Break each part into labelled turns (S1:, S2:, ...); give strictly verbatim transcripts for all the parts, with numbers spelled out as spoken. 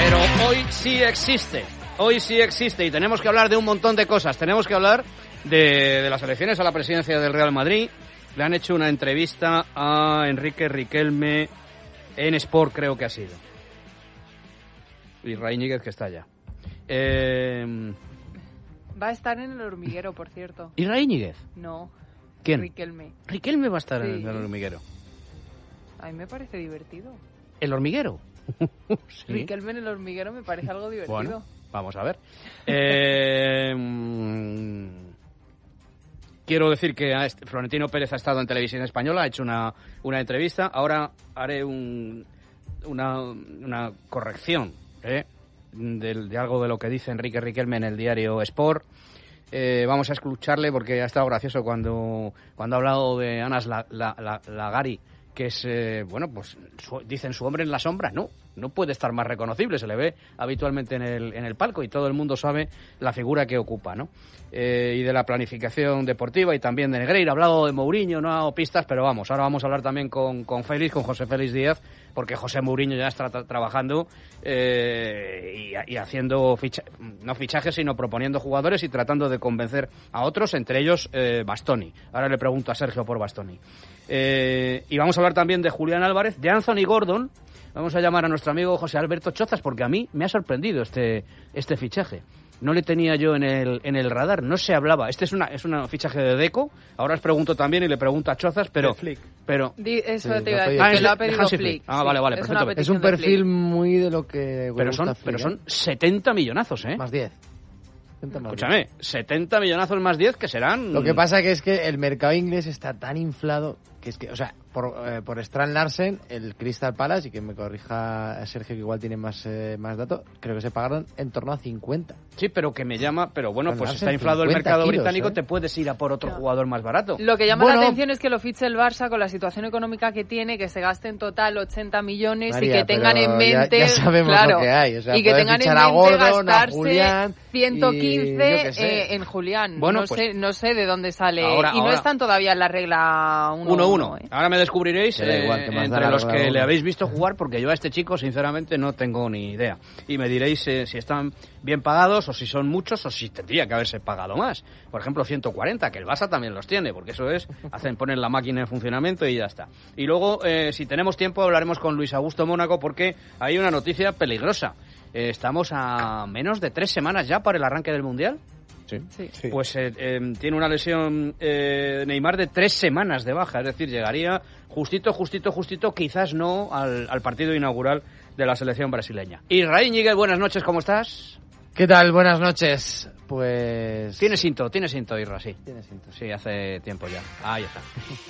S1: Pero hoy sí existe, hoy sí existe y tenemos que hablar de un montón de cosas. Tenemos que hablar de, de las elecciones a la presidencia del Real Madrid. Le han hecho una entrevista a Enrique Riquelme en Sport, creo que ha sido. Y Ray Níguez, que está allá. Eh...
S2: Va a estar en El Hormiguero, por cierto.
S1: ¿Y Ray Níguez?
S2: No.
S1: ¿Quién?
S2: Riquelme.
S1: Riquelme va a estar
S2: Sí.
S1: en El Hormiguero.
S2: A mí me parece divertido.
S1: ¿El Hormiguero? Sí.
S2: Riquelme en El Hormiguero me parece algo divertido.
S1: Bueno, vamos a ver. Eh, mm, quiero decir que a este, Florentino Pérez ha estado en Televisión Española, ha hecho una, una entrevista. Ahora haré un, una, una corrección ¿eh? de, de algo de lo que dice Enrique Riquelme en el diario Sport. Eh, vamos a escucharle porque ha estado gracioso cuando, cuando ha hablado de Anas la, la, la, Lagari, que es, eh, bueno, pues su, dicen su hombre en la sombra. No, no puede estar más reconocible, se le ve habitualmente en el, en el palco y todo el mundo sabe la figura que ocupa, ¿no? Eh, y de la planificación deportiva y también de Negreira. Ha hablado de Mourinho, no ha dado pistas, pero vamos, ahora vamos a hablar también con, con Félix, con José Félix Díaz, porque José Mourinho ya está tra- trabajando eh, y, y haciendo, ficha- no fichajes, sino proponiendo jugadores y tratando de convencer a otros, entre ellos eh, Bastoni. Ahora le pregunto a Sergio por Bastoni. Eh, y vamos a hablar también de Julián Álvarez, de Anthony Gordon. Vamos a llamar a nuestro amigo José Alberto Chozas, porque a mí me ha sorprendido este, este fichaje. No le tenía yo en el, en el radar, no se hablaba. Este es una es un fichaje de Deco. Ahora os pregunto también y le pregunto a Chozas, pero... pero
S2: Di, eso
S3: Sí,
S2: te iba a
S3: lo
S2: decir,
S3: pedí.
S2: que
S1: Ah,
S2: lo ha
S1: es de
S2: pedido
S1: Hansi
S2: Flick.
S1: Flick. Ah, vale, vale,
S2: es
S1: perfecto.
S2: una
S3: Es un
S2: petición de
S3: perfil
S2: Flick.
S3: muy de lo que
S1: Pero
S3: gusta
S1: son,
S3: a Flick,
S1: pero
S3: ¿eh?
S1: son setenta millonazos, ¿eh?
S3: Más diez. setenta más
S1: Escúchame, setenta millonazos más diez que serán...
S3: diez. Lo que pasa que es que el mercado inglés está tan inflado que es que, o sea, por, eh, por Strand Larsen, el Crystal Palace, y que me corrija Sergio que igual tiene más eh, más datos, creo que se pagaron en torno a cincuenta.
S1: Sí, pero que me llama... Pero bueno,
S3: Strand
S1: pues
S3: Larsen,
S1: está inflado el
S3: cincuenta
S1: mercado
S3: kilos,
S1: británico,
S3: ¿eh?
S1: te puedes ir a por otro
S2: Ya.
S1: jugador más barato.
S2: Lo que llama
S3: Bueno,
S2: la atención es que lo fiche el Barça con la situación económica que tiene, que se gaste en total ochenta millones
S3: María,
S2: y que tengan
S3: pero
S2: en mente...
S3: ya, ya sabemos
S2: claro,
S3: lo que hay. O sea,
S2: y que
S3: puedes
S2: tengan en
S3: fichar
S2: mente
S3: a Gordon, a
S2: gastarse
S3: Julián,
S2: ciento
S3: y
S2: quince
S3: yo qué sé.
S2: eh, en Julián.
S1: Bueno,
S2: no,
S1: pues-
S2: sé, no sé de dónde sale.
S1: Ahora-
S2: y no
S1: ahora-
S2: están todavía en la regla uno uno.
S1: uno uno. Ahora me descubriréis
S3: Me da
S1: eh,
S3: igual, que más da
S1: entre
S3: la
S1: los
S3: regla
S1: que
S3: uno.
S1: le habéis visto jugar, porque yo a este chico, sinceramente, no tengo ni idea. Y me diréis eh, si están bien pagados o si son muchos o si tendría que haberse pagado más. Por ejemplo, ciento cuarenta, que el Barça también los tiene, porque eso es, hacen poner la máquina en funcionamiento y ya está. Y luego, eh, si tenemos tiempo, hablaremos con Luis Augusto Mónaco, porque hay una noticia peligrosa. Eh, estamos a menos de tres semanas ya para el arranque del Mundial.
S3: Sí.
S2: Sí.
S3: Sí.
S1: Pues eh, eh, tiene una lesión eh, Neymar de tres semanas de baja, es decir, llegaría justito, justito, justito, quizás no al, al partido inaugural de la selección brasileña. Israel Níguez, buenas noches, ¿cómo estás?
S3: ¿Qué tal? Buenas noches. Pues...
S1: Tienes cinto, tienes cinto, Isra, sí.
S3: Tienes cinto.
S1: Sí, hace tiempo ya. Ahí está.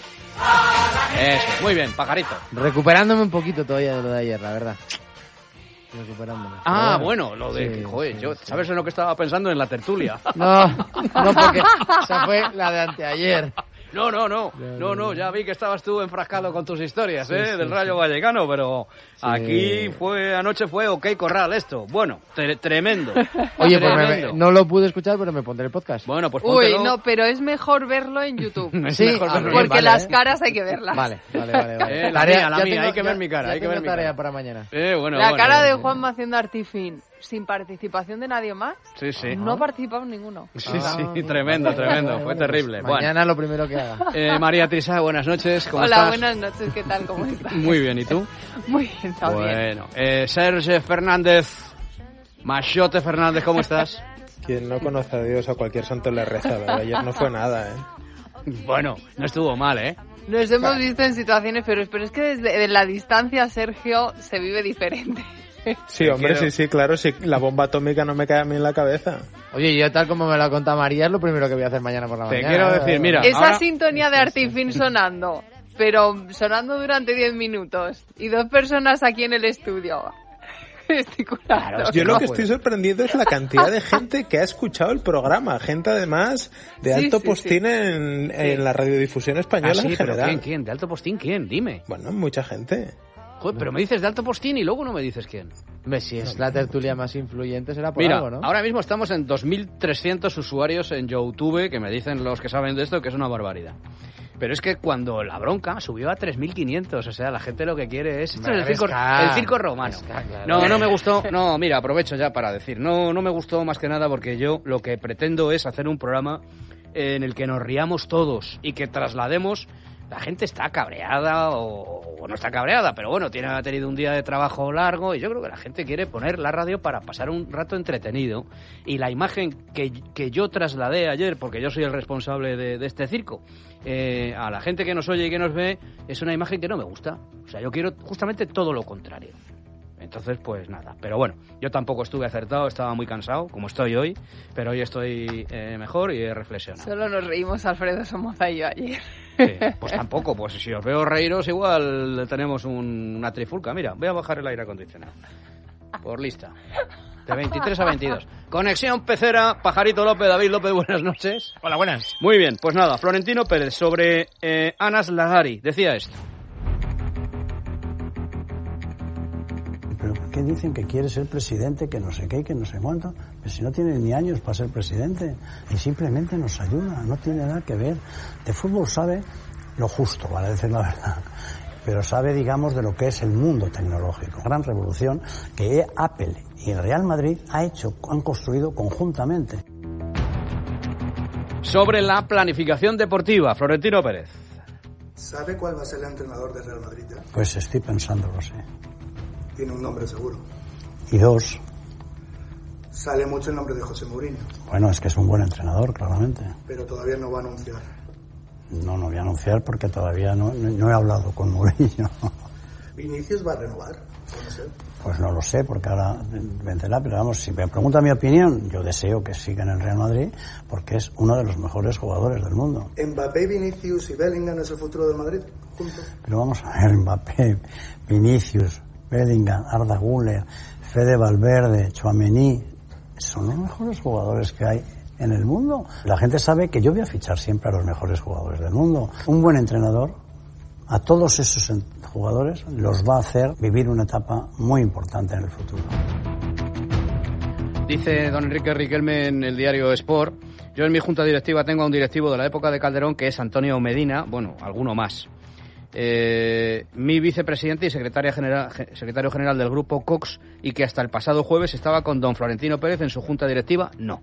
S1: Eso, muy bien, pajarito.
S3: Recuperándome un poquito todavía de lo de ayer, la verdad. Recuperándome.
S1: Ah,
S3: Pero
S1: bueno, lo de
S3: sí,
S1: que, joder,
S3: sí,
S1: yo,
S3: sí.
S1: ¿sabes en lo que estaba pensando? En la tertulia.
S3: No, no, porque esa fue la de anteayer.
S1: No, no, no,
S3: No,
S1: no,
S3: no,
S1: no,
S3: no.
S1: ya vi que estabas tú enfrascado con tus historias,
S3: Sí,
S1: ¿eh?
S3: sí,
S1: Del Rayo
S3: sí.
S1: Vallecano, pero
S3: Sí.
S1: aquí fue, anoche fue OK Corral esto. Bueno, tre- tremendo.
S3: Oye, pues me-
S1: Tremendo.
S3: no lo pude escuchar, pero me pondré el podcast.
S1: Bueno, pues
S2: Uy,
S1: póntelo.
S2: no, pero es mejor verlo en YouTube.
S1: Es
S3: Sí,
S1: mejor
S3: ah,
S1: verlo.
S3: bien,
S2: Porque
S3: vale,
S2: las
S3: ¿eh?
S2: caras hay que verlas.
S3: Vale, vale, vale. vale.
S1: Eh, la mía, la
S3: ya
S1: mía, hay que ver mi cara,
S3: ya
S1: hay que ver
S3: tengo
S1: mi
S3: tarea
S1: cara.
S3: para mañana.
S1: Eh, bueno,
S2: La
S1: bueno.
S2: cara de Juanma haciendo Artifin sin participación de nadie más.
S1: Sí, sí.
S2: No ha participado ninguno.
S1: Sí,
S3: Ah,
S1: sí,
S3: mira,
S1: tremendo,
S3: vale,
S1: tremendo.
S3: vale,
S1: Fue
S3: vale,
S1: terrible.
S3: pues
S1: Bueno,
S3: mañana lo primero que haga.
S1: eh, María Teresa, buenas noches. ¿Cómo
S2: Hola,
S1: estás?
S2: buenas noches, ¿qué tal? ¿Cómo estás?
S1: Muy bien, ¿y tú?
S2: Muy bien, también.
S1: Bueno, eh, Sergio Fernández, Machote Fernández, ¿cómo estás?
S4: Quien no conoce a Dios a cualquier santo le reza, ¿verdad? Ayer no fue nada, ¿eh?
S1: Bueno, no estuvo mal, ¿eh?
S2: Nos hemos visto en situaciones, pero, pero es que desde de la distancia, Sergio, se vive diferente.
S4: Sí, hombre,
S1: quiero-
S4: sí, sí, claro, sí, la bomba atómica no me cae a mí en la cabeza.
S3: Oye, yo tal como me lo ha contado María, es lo primero que voy a hacer mañana por la
S1: Te
S3: mañana.
S1: quiero decir, mira,
S2: Esa
S1: ahora-
S2: sintonía de Artifin sonando, pero sonando durante diez minutos y dos personas aquí en el estudio. Gesticulando.
S4: Yo
S3: no
S4: lo que
S3: puedo.
S4: estoy sorprendido es la cantidad de gente que ha escuchado el programa, gente además de
S2: Sí,
S4: alto
S2: sí,
S4: postín en, en la radiodifusión española
S1: Ah, sí,
S4: en
S1: pero
S4: general.
S1: ¿quién, quién? ¿De alto postín quién? Dime.
S4: Bueno, mucha gente.
S1: Joder, pero me dices de alto postín y luego no me dices quién.
S3: Hombre, si es la tertulia más influyente será por
S1: Mira,
S3: algo, ¿no?
S1: ahora mismo estamos en dos mil trescientos usuarios en YouTube, que me dicen los que saben de esto que es una barbaridad. Pero es que cuando la bronca subió a tres mil quinientos, o sea, la gente lo que quiere es... Esto es el
S3: Ves
S1: circo,
S3: cá.
S1: el circo romano.
S3: Ves cá, claro.
S1: No, no me gustó. No, mira, aprovecho ya para decir. No, no me gustó más que nada porque yo lo que pretendo es hacer un programa en el que nos riamos todos y que traslademos... La gente está cabreada o, o no está cabreada, pero bueno, tiene, ha tenido un día de trabajo largo y yo creo que la gente quiere poner la radio para pasar un rato entretenido. Y la imagen que, que yo trasladé ayer, porque yo soy el responsable de, de este circo, eh, a la gente que nos oye y que nos ve, es una imagen que no me gusta. O sea, yo quiero justamente todo lo contrario. Entonces, pues nada. Pero bueno, yo tampoco estuve acertado, estaba muy cansado, como estoy hoy, pero hoy estoy eh, mejor y he reflexionado.
S2: Solo nos reímos Alfredo Somoza y yo ayer.
S1: Sí, pues tampoco, pues si os veo reíros igual tenemos un, una trifulca. Mira, voy a bajar el aire acondicionado. Por lista. De veintitrés a veintidós. Conexión Pecera, Pajarito López, David López, buenas noches.
S3: Hola, buenas.
S1: Muy bien, pues nada, Florentino Pérez sobre eh, Anas Lagari decía esto.
S5: ¿Pero por qué dicen que quiere ser presidente, que no sé qué, que no sé cuánto? Pues si no tiene ni años para ser presidente y simplemente nos ayuda, no tiene nada que ver. De fútbol sabe lo justo, vale decir la verdad, pero sabe, digamos, de lo que es el mundo tecnológico. Gran revolución que Apple y el Real Madrid ha hecho, han construido conjuntamente.
S1: Sobre la planificación deportiva, Florentino Pérez.
S6: ¿Sabe cuál va a ser el entrenador del Real Madrid ya?
S5: Pues estoy pensándolo, sí.
S6: Tiene un nombre seguro.
S5: Y dos,
S6: Sale mucho el nombre de José Mourinho,
S5: bueno, es que es un buen entrenador, claramente.
S6: pero todavía no va a anunciar.
S5: No, no voy a anunciar porque todavía no, no, no he hablado con Mourinho.
S6: ¿Vinicius va a renovar? No sé.
S5: Pues no lo sé, porque ahora vencerá, pero vamos, si me pregunta mi opinión, yo deseo que siga en el Real Madrid, porque es uno de los mejores jugadores del mundo.
S6: ¿Mbappé, Vinicius y Bellingham es el futuro del Madrid? Juntos.
S5: Pero vamos a ver, Mbappé, Vinicius, Bellingham, Arda Güler, Fede Valverde, Tchouaméni, son los mejores jugadores que hay en el mundo. La gente sabe que yo voy a fichar siempre a los mejores jugadores del mundo. Un buen entrenador, a todos esos jugadores los va a hacer vivir una etapa muy importante en el futuro.
S1: Dice don Enrique Riquelme en el diario Sport: yo en mi junta directiva tengo a un directivo de la época de Calderón que es Antonio Medina, bueno, alguno más. Eh, mi vicepresidente y secretaria general, secretario general del grupo Cox, y que hasta el pasado jueves estaba con don Florentino Pérez en su junta directiva, no.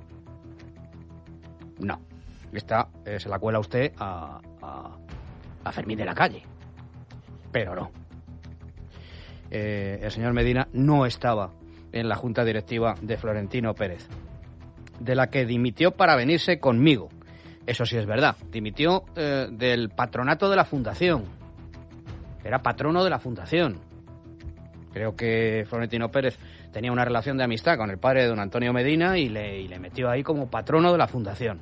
S1: No. Esta eh, se la cuela usted a, a, a Fermín de la Calle. Pero no. Eh, el señor Medina no estaba en la junta directiva de Florentino Pérez, de la que dimitió para venirse conmigo. Eso sí es verdad. Dimitió eh, del patronato de la fundación. Era patrono de la fundación. Creo que Florentino Pérez tenía una relación de amistad con el padre de don Antonio Medina y le, y le metió ahí como patrono de la fundación.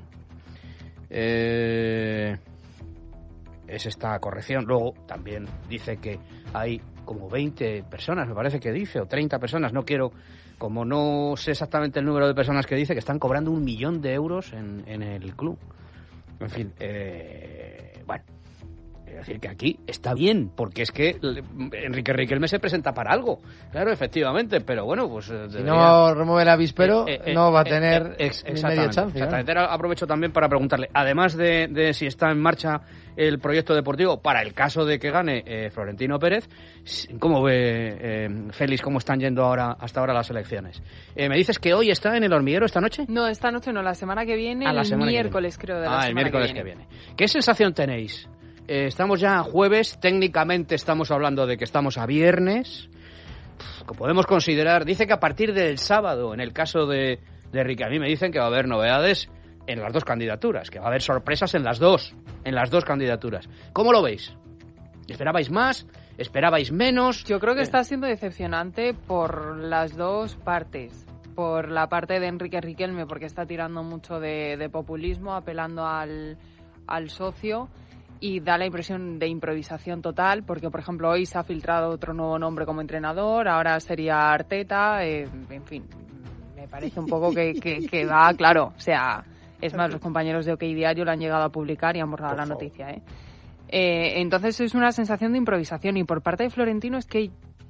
S1: Eh, es esta corrección. Luego también dice que hay como veinte personas, me parece que dice, o treinta personas, no quiero, como no sé exactamente el número de personas que dice, que están cobrando un millón de euros en, en el club. En fin, eh, bueno, es decir que aquí está bien, porque es que Enrique Riquelme se presenta para algo, claro, efectivamente, pero bueno, pues...
S3: Si
S1: debería...
S3: no remueve el avispero,
S1: eh, eh,
S3: no va a
S1: eh,
S3: tener
S1: eh, ex-
S3: ni medio chance. ¿no?
S1: Exactamente. Aprovecho también para preguntarle, además de, de si está en marcha el proyecto deportivo, para el caso de que gane eh, Florentino Pérez, ¿cómo ve eh, Félix, cómo están yendo ahora hasta ahora las elecciones? Eh, ¿Me dices que hoy está en El Hormiguero esta noche?
S2: No, esta noche no, la semana que viene,
S1: Ah, la
S2: el
S1: semana que
S2: miércoles
S1: viene.
S2: creo de la
S1: Ah, el
S2: semana
S1: miércoles
S2: que
S1: que
S2: viene.
S1: viene. ¿Qué sensación tenéis? Eh, estamos ya a jueves, técnicamente estamos hablando de que estamos a viernes. Pff, podemos considerar, dice que a partir del sábado, en el caso de, de Enrique, a mí me dicen que va a haber novedades en las dos candidaturas, que va a haber sorpresas en las dos, en las dos candidaturas. ¿Cómo lo veis? ¿Esperabais más? ¿Esperabais menos?
S2: Yo creo que
S1: Eh,
S2: está siendo decepcionante por las dos partes. Por la parte de Enrique Riquelme, porque está tirando mucho de, de populismo, apelando al, al socio, y da la impresión de improvisación total, porque por ejemplo hoy se ha filtrado otro nuevo nombre como entrenador, ahora sería Arteta, eh, en fin, me parece un poco que, que, que va, claro, o sea, es más, los compañeros de OK Diario lo han llegado a publicar y han borrado la noticia, ¿eh? Eh, entonces es una sensación de improvisación, y por parte de Florentino es que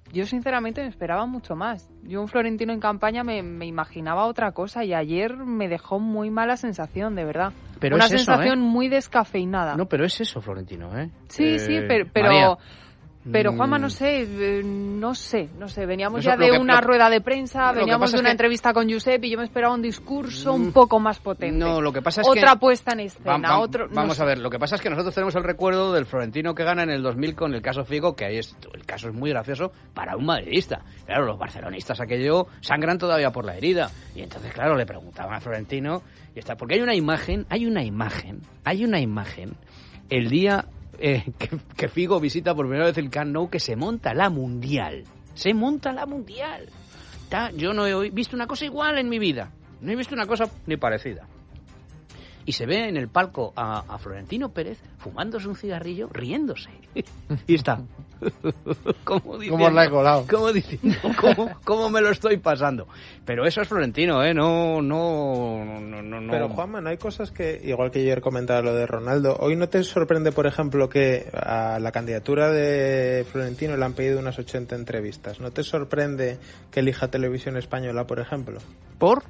S2: yo sinceramente me esperaba mucho más. Yo un Florentino en campaña me, me imaginaba otra cosa y ayer me dejó muy mala sensación, de verdad.
S1: Pero
S2: Una
S1: es eso,
S2: sensación
S1: ¿eh?
S2: muy descafeinada.
S1: No, pero es eso, Florentino, ¿eh?
S2: Sí,
S1: eh,
S2: sí, pero... pero
S1: María.
S2: Pero Juanma, no sé, eh, no sé, no sé, veníamos
S1: Eso,
S2: ya
S1: lo
S2: de
S1: que-
S2: una
S1: lo-
S2: rueda de prensa,
S1: lo que
S2: veníamos
S1: pasa
S2: de
S1: es
S2: una
S1: que-
S2: entrevista con Josep y yo me esperaba un discurso
S1: Mm,
S2: un poco más potente.
S1: No, lo que pasa es
S2: Otra
S1: que...
S2: puesta en escena,
S1: Va- va-
S2: otro... no
S1: vamos
S2: sé.
S1: a ver, lo que pasa es que nosotros tenemos el recuerdo del Florentino que gana en el dos mil con el caso Figo, que ahí es, el caso es muy gracioso para un madridista. Claro, los barcelonistas aquello sangran todavía por la herida. Y entonces, claro, le preguntaban a Florentino, y está, porque hay una imagen, hay una imagen, hay una imagen, el día eh, que, que Figo visita por primera vez el Camp Nou, que se monta la Mundial. Se monta la Mundial. Está- yo no he visto una cosa igual en mi vida. No he visto una cosa ni parecida. Y se ve en el palco a, a Florentino Pérez fumándose un cigarrillo, riéndose. Y está. Como diciendo,
S3: ¿Cómo os la he colado?
S1: Como diciendo, ¿cómo, cómo me lo estoy pasando? Pero eso es Florentino, ¿eh? No, no, no, no. no.
S4: Pero Juanma, ¿no hay cosas que, igual que ayer comentaba lo de Ronaldo, hoy no te sorprende, por ejemplo, que a la candidatura de Florentino le han pedido unas ochenta entrevistas? ¿No te sorprende que elija Televisión Española, por ejemplo?
S1: ¿Por?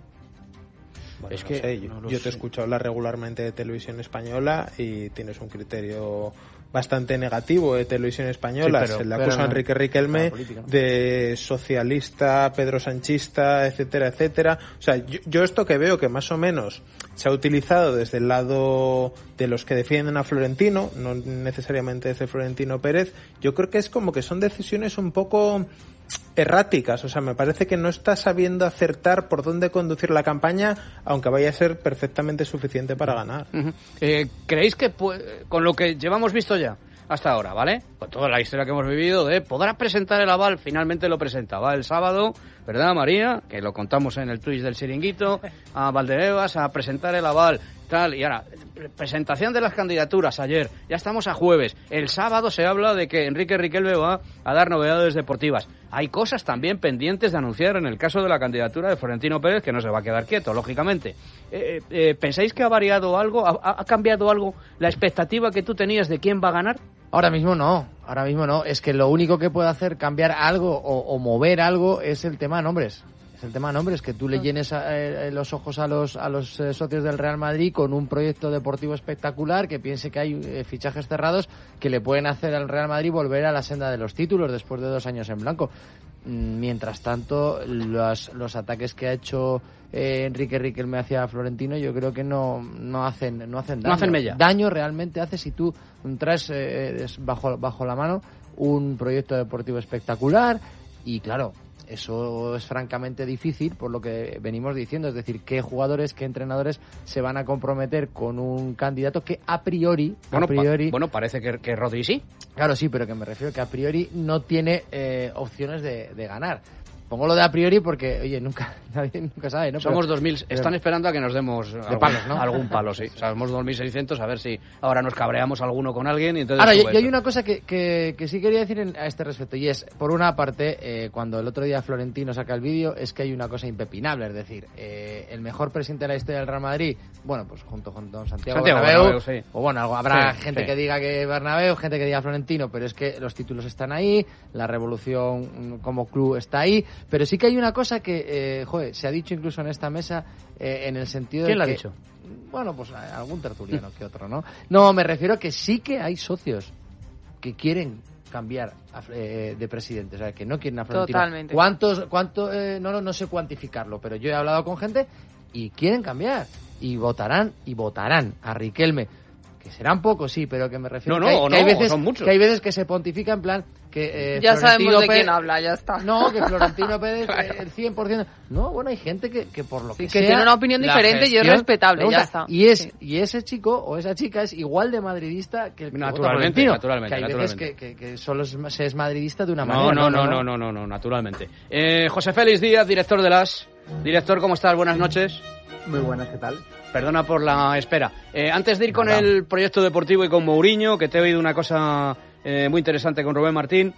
S4: Bueno,
S1: Es
S4: no
S1: que
S4: sé, yo,
S1: no lo
S4: yo te
S1: sé.
S4: escucho hablar regularmente de Televisión Española y tienes un criterio bastante negativo de Televisión Española.
S3: Sí, pero-
S4: Se le
S3: pero
S4: acusa a
S3: no-
S4: Enrique Riquelme
S3: la política, ¿no?
S4: de socialista, Pedro Sanchista, etcétera, etcétera. O sea, yo, yo esto que veo que más o menos se ha utilizado desde el lado de los que defienden a Florentino, no necesariamente desde Florentino Pérez, yo creo que es como que son decisiones un poco erráticas, o sea, me parece que no está sabiendo acertar por dónde conducir la campaña, aunque vaya a ser perfectamente suficiente para ganar.
S1: Ujú. Eh, ¿Creéis que pu- con lo que llevamos visto ya hasta ahora, ¿vale? Con toda la historia que hemos vivido de podrá presentar el aval, finalmente lo presentaba el sábado, ¿verdad, María? Que lo contamos en el Twitch del Chiringuito, a Valdebebas a presentar el aval, tal, y ahora, presentación de las candidaturas ayer, ya estamos a jueves, el sábado se habla de que Enrique Riquelme va a dar novedades deportivas. Hay cosas también pendientes de anunciar en el caso de la candidatura de Florentino Pérez, que no se va a quedar quieto, lógicamente. Eh, eh, ¿Pensáis que ha variado algo, ha, ha cambiado algo la expectativa que tú tenías de quién va a ganar?
S3: Ahora mismo no, ahora mismo no. Es que lo único que puede hacer cambiar algo o, o mover algo es el tema de nombres. Es el tema de nombres, que tú le llenes a, eh, los ojos a los a los eh, socios del Real Madrid con un proyecto deportivo espectacular, que piense que hay eh, fichajes cerrados que le pueden hacer al Real Madrid volver a la senda de los títulos después de dos años en blanco. Mm, Mientras tanto, los, los ataques que ha hecho eh, Enrique Riquelme hacia Florentino, yo creo que no, no hacen no hacen daño.
S1: No hacen mella.
S3: Daño realmente hace si tú traes eh, es bajo bajo la mano un proyecto deportivo espectacular. Y claro, eso es francamente difícil por lo que venimos diciendo, es decir, qué jugadores, qué entrenadores se van a comprometer con un candidato que a priori,
S1: Bueno,
S3: a priori,
S1: pa- bueno parece que, que Rodri sí.
S3: claro, sí, pero que me refiero que a priori no tiene eh, opciones de, de ganar. Pongo lo de a priori porque, oye, nunca nadie nunca sabe, ¿no?
S1: Somos
S3: Pero-
S1: dos mil, están esperando a que nos demos algún,
S3: palos, ¿no?
S1: algún palo, sí. O sea, somos dos mil seiscientos, a ver si ahora nos cabreamos alguno con alguien y entonces...
S3: Ahora, y,
S1: sube
S3: y hay
S1: esto.
S3: una cosa que, que, que sí quería decir en- a este respecto, y es, por una parte, eh, cuando el otro día Florentino saca el vídeo, es que hay una cosa impepinable, es decir, eh, el mejor presidente de la historia del Real Madrid, bueno, pues junto con don Santiago,
S1: Santiago
S3: Bernabéu,
S1: Bernabéu, sí.
S3: o bueno, algo- habrá
S1: Sí,
S3: gente
S1: sí.
S3: que diga que Bernabéu, gente que diga Florentino, pero es que los títulos están ahí, la revolución mm, como club está ahí, pero sí que hay una cosa que, eh, joder, se ha dicho incluso en esta mesa, eh, en el sentido
S1: ¿Quién
S3: de
S1: lo ha
S3: que-
S1: dicho?
S3: Bueno, pues algún tertuliano que otro, ¿no? No, me refiero a que sí que hay socios que quieren cambiar a- eh, de presidente, o sea, que no quieren a Florentino.
S2: Totalmente.
S3: ¿Cuántos, cuánto, eh, no, no, no sé cuantificarlo, pero yo he hablado con gente y quieren cambiar y votarán y votarán a Riquelme, que serán pocos, sí, pero que me refiero
S1: No,
S3: que, hay,
S1: no,
S3: que hay
S1: no,
S3: veces
S1: son muchos.
S3: que hay veces que se pontifica en plan que eh,
S2: Ya
S3: Florentino
S2: sabemos de
S3: Pérez-
S2: quién habla, ya está.
S3: no, que Florentino Pérez eh, el cien por ciento. No, bueno, hay gente que, que por lo
S2: Sí,
S3: que
S2: que
S3: sea,
S2: tiene una opinión
S3: la
S2: diferente y es
S3: gestión
S2: respetable,
S3: le
S2: ya
S3: gusta.
S2: está.
S3: Y es
S2: Sí.
S3: y ese chico o esa chica es igual de madridista que el que vota por
S1: Naturalmente,
S3: Florentino.
S1: naturalmente,
S3: Que hay veces
S1: naturalmente.
S3: que, que, que solo es- se es madridista de una
S1: No,
S3: manera.
S1: no, no, no, no, no, no, naturalmente. Eh, José Félix Díaz, director de las... Director, ¿cómo estás? Buenas noches.
S7: Muy buenas, ¿qué tal?
S1: Perdona por la espera. Eh, antes de ir con
S7: Nada.
S1: el proyecto deportivo y con Mourinho, que te he oído una cosa eh, muy interesante con Rubén Martín,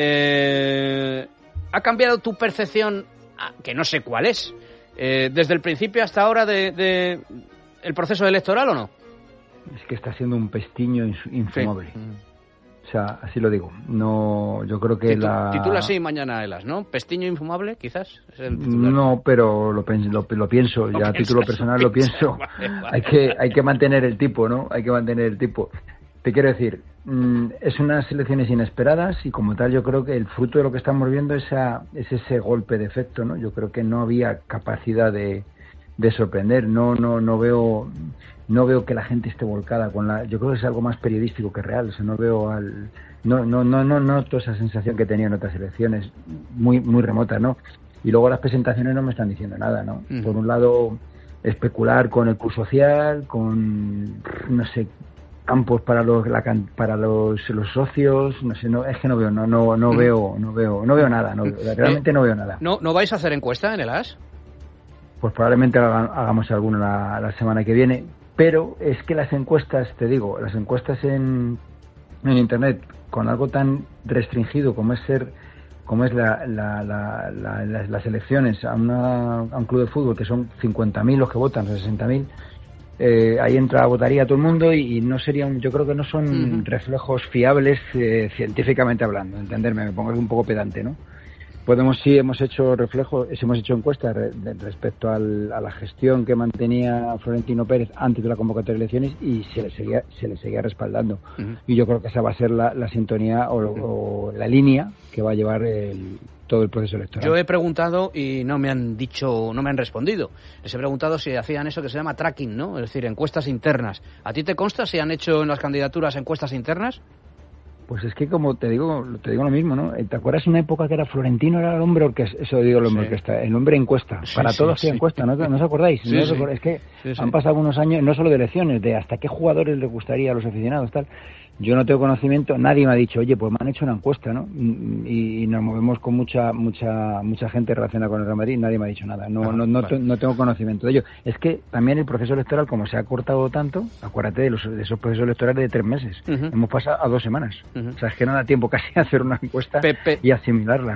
S1: eh, ¿ha cambiado tu percepción, ah, que no sé cuál es, eh, desde el principio hasta ahora de, de el proceso electoral o no?
S7: Es que está siendo un pestiño ins- infumable. O sea, así lo digo. No, yo creo que
S1: Titu-
S7: la...
S1: Titula así mañana Elas, ¿no? ¿Pestiño infumable, quizás? Es el titular.
S7: No, pero lo, pen- lo, lo pienso,
S1: Lo
S7: ya a
S1: piensas,
S7: título personal
S1: lo
S7: lo pienso.
S1: piensas, vale, vale.
S7: Hay que hay que mantener el tipo, ¿no? Hay que mantener el tipo. Te quiero decir, mmm, es unas elecciones inesperadas y como tal yo creo que el fruto de lo que estamos viendo es, a, es ese golpe de efecto, ¿no? Yo creo que no había capacidad de, de sorprender. No no no veo no veo que la gente esté volcada con la. Yo creo que es algo más periodístico que real. O sea, no veo al no no no no noto esa sensación que tenía en otras elecciones muy muy remotas, ¿no? Y luego las presentaciones no me están diciendo nada, ¿no? Uh-huh. Por un lado especular con el Q social, con no sé campos para los la, para los, los socios, no sé, no es que no veo no no no veo no veo no veo nada, no realmente no veo nada.
S1: No no vais a hacer encuesta en Elas.
S7: Pues probablemente hagamos alguna la, la semana que viene, pero es que las encuestas, te digo, las encuestas en en internet con algo tan restringido como es ser como es la, la, la, la, las, las elecciones a, una, a un club de fútbol que son cincuenta mil los que votan, sesenta mil, eh, ahí entra, votaría todo el mundo y, y no sería un, yo creo que no son uh-huh. reflejos fiables eh, científicamente hablando, entenderme, me pongo un poco pedante, ¿no? Podemos, sí, hemos hecho reflejos, hemos hecho encuestas re, de, respecto al, a la gestión que mantenía Florentino Pérez antes de la convocatoria de elecciones y se le seguía, se le seguía respaldando. Uh-huh. Y yo creo que esa va a ser la, la sintonía o, uh-huh. o la línea que va a llevar el, todo el proceso electoral.
S1: Yo he preguntado y no me han dicho, no me han respondido. Les he preguntado si hacían eso que se llama tracking, ¿no? Es decir, encuestas internas. ¿A ti te consta si han hecho en las candidaturas encuestas internas?
S7: Pues es que como te digo, te digo lo mismo, ¿no? ¿Te acuerdas una época que era Florentino, era el hombre orquesta? Eso digo el hombre sí. orquesta, el hombre encuesta. Sí, Para sí, todos hacía sí. encuesta, ¿no? ¿No os acordáis?
S1: Sí,
S7: ¿No
S1: sí.
S7: Es que
S1: sí, sí.
S7: han pasado unos años, no solo de elecciones, de hasta qué jugadores les gustaría a los aficionados, tal. Yo no tengo conocimiento, nadie me ha dicho, oye, pues me han hecho una encuesta, ¿no? Y, y nos movemos con mucha mucha mucha gente relacionada con el Real Madrid, nadie me ha dicho nada. No, ah, no, no, vale. no tengo conocimiento de ello. Es que también el proceso electoral, como se ha cortado tanto, acuérdate de, los, de esos procesos electorales de tres meses. Uh-huh. Hemos pasado a dos semanas. Uh-huh. O sea, es que no da tiempo casi a hacer una encuesta
S1: Pepe.
S7: y asimilarla.